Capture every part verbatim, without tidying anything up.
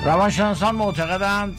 روانشناسان معتقدند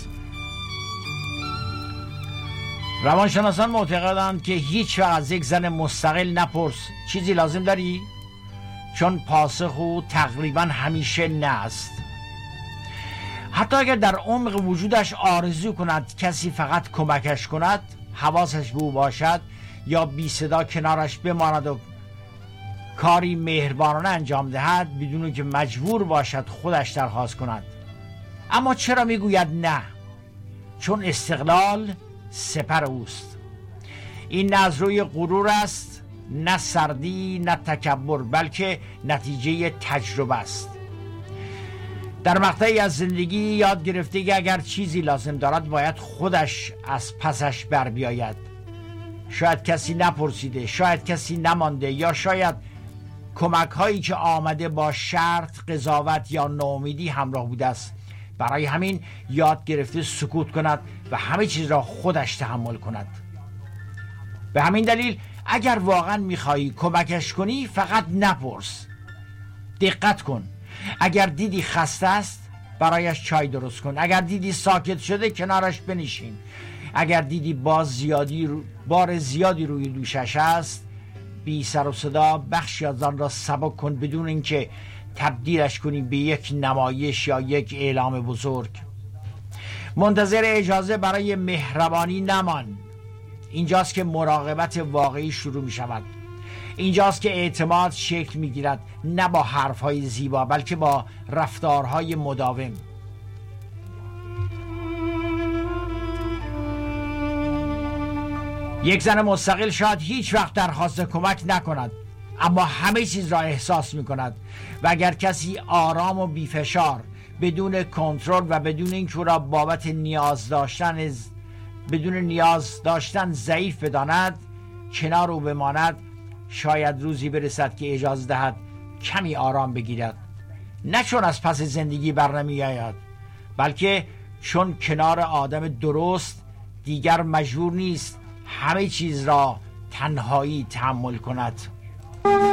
روانشناسان معتقدند که هیچ وقت از یک زن مستقل نپرس چیزی لازم داری؟ چون پاسخ او تقریبا همیشه نه است. حتی اگر در عمق وجودش آرزو کند کسی فقط کمکش کند، حواسش به او باشد یا بی صدا کنارش بماند و کاری مهربانانه انجام دهد بدون که مجبور باشد خودش درخواست کند. اما چرا میگوید نه؟ چون استقلال سپر اوست. این نه از روی غرور است، نه سردی، نه تکبر، بلکه نتیجه تجربه است. در مقطعی از زندگی یاد گرفته که اگر چیزی لازم دارد باید خودش از پسش بر بیاید. شاید کسی نپرسیده، شاید کسی نمانده، یا شاید کمک هایی که آمده با شرط، قضاوت یا ناامیدی همراه بوده است. برای همین یاد گرفته سکوت کند و همه چیز را خودش تحمل کند. به همین دلیل اگر واقعا میخوایی کمکش کنی فقط نپرس. دقت کن. اگر دیدی خسته است برایش چای درست کن. اگر دیدی ساکت شده کنارش بنشین. اگر دیدی باز زیادی رو... بار زیادی روی دوشش است، بی سر و صدا بخشی از آن را سبک کن بدون اینکه تبدیلش کنی به یک نمایش یا یک اعلام بزرگ. منتظر اجازه برای مهربانی نمان. اینجاست که مراقبت واقعی شروع می شود. اینجاست که اعتماد شکل می گیرد، نه با حرفهای زیبا بلکه با رفتارهای مداوم. یک زن مستقل شاید هیچ وقت درخواست کمک نکند، اما همه چیز را احساس می کند و اگر کسی آرام و بیفشار، بدون کنترل و بدون اینکه او را بابت نیاز داشتن بدون نیاز داشتن ضعیف بداند کنار او بماند، شاید روزی برسد که اجازه دهد کمی آرام بگیرد. نه چون از پس زندگی بر نمی آید، بلکه چون کنار آدم درست دیگر مجبور نیست همه چیز را تنهایی تحمل کند.